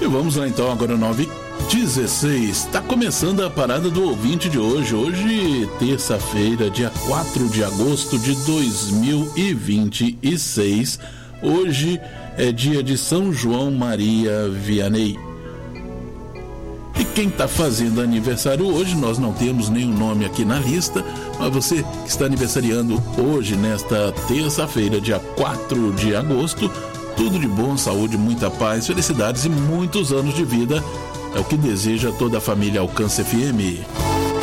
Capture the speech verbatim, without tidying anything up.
E vamos lá então, agora nove e dezesseis. Está começando a parada do ouvinte de hoje. Hoje, terça-feira, dia quatro de agosto de dois mil e vinte e seis. Hoje é dia de São João Maria Vianney. E quem está fazendo aniversário hoje, nós não temos nenhum nome aqui na lista, mas você que está aniversariando hoje, nesta terça-feira, dia quatro de agosto, tudo de bom, saúde, muita paz, felicidades e muitos anos de vida. É o que deseja toda a família Alcance F M.